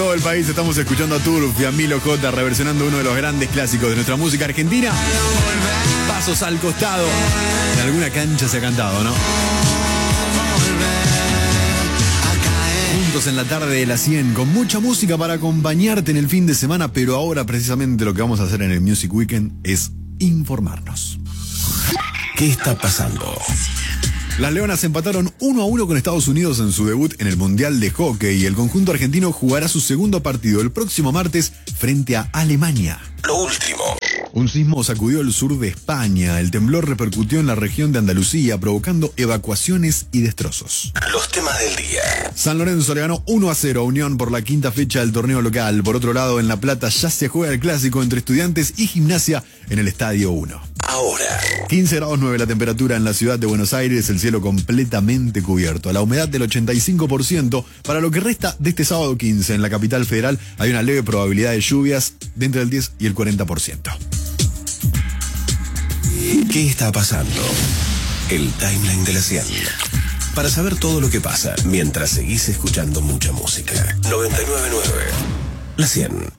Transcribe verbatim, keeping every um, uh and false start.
todo el país estamos escuchando a Turf y a Milo J reversionando uno de los grandes clásicos de nuestra música argentina. Pasos al costado. En alguna cancha se ha cantado, ¿no? Juntos en la tarde de las cien, con mucha música para acompañarte en el fin de semana, pero ahora precisamente lo que vamos a hacer en el Music Weekend es informarnos. ¿Qué está pasando? Las Leonas empataron uno a uno con Estados Unidos en su debut en el Mundial de Hockey y el conjunto argentino jugará su segundo partido el próximo martes frente a Alemania. Lo último. Un sismo sacudió el sur de España. El temblor repercutió en la región de Andalucía, provocando evacuaciones y destrozos. Los temas del día. San Lorenzo le ganó uno a cero a Unión por la quinta fecha del torneo local. Por otro lado, en La Plata ya se juega el clásico entre Estudiantes y Gimnasia en el Estadio uno. Ahora. quince grados nueve la temperatura en la ciudad de Buenos Aires, el cielo completamente cubierto. La humedad del ochenta y cinco por ciento. Para lo que resta de este sábado quince en la capital federal hay una leve probabilidad de lluvias de entre el diez y el cuarenta por ciento. ¿Qué está pasando? El timeline de la cien. Para saber todo lo que pasa mientras seguís escuchando mucha música. noventa y nueve punto nueve. La cien.